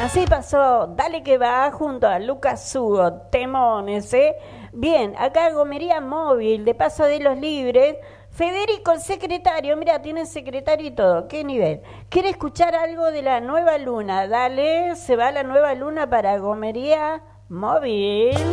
Así pasó, dale que va, junto a Lucas Hugo, temones, ¿eh? Bien, acá Gomería Móvil, de Paso de los Libres. Federico, el secretario, mira, tiene secretario y todo, qué nivel. ¿Quiere escuchar algo de la nueva luna? Dale, se va la nueva luna para Gomería Móvil.